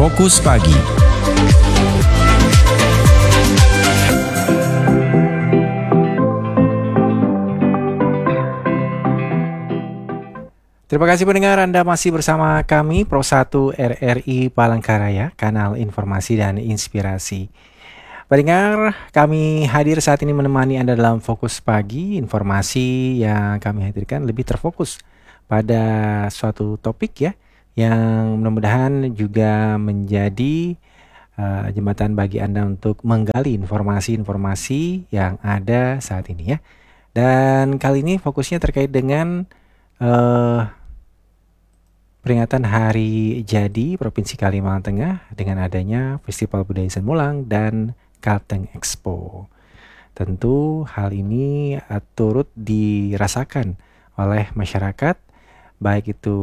Fokus Pagi. Terima kasih pendengar, Anda masih bersama kami Pro 1 RRI Palangkaraya, kanal informasi dan inspirasi. Pendengar, kami hadir saat ini menemani Anda dalam Fokus Pagi. Informasi yang kami hadirkan lebih terfokus pada suatu topik ya, yang mudah-mudahan juga menjadi jembatan bagi Anda untuk menggali informasi-informasi yang ada saat ini ya. Dan kali ini fokusnya terkait dengan peringatan Hari Jadi Provinsi Kalimantan Tengah dengan adanya Festival Budaya Semulang dan Kalteng Expo. Tentu hal ini turut dirasakan oleh masyarakat, baik itu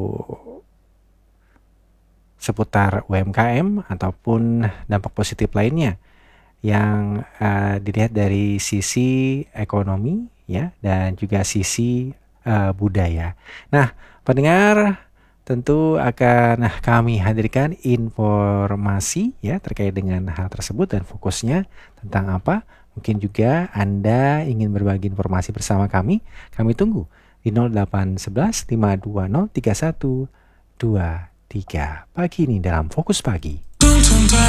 seputar UMKM ataupun dampak positif lainnya yang dilihat dari sisi ekonomi ya, dan juga sisi budaya. Nah, pendengar, tentu akan kami hadirkan informasi ya terkait dengan hal tersebut dan fokusnya tentang apa. Mungkin juga Anda ingin berbagi informasi bersama kami. Kami tunggu di 0811 520 3123 pagi ini dalam Fokus Pagi.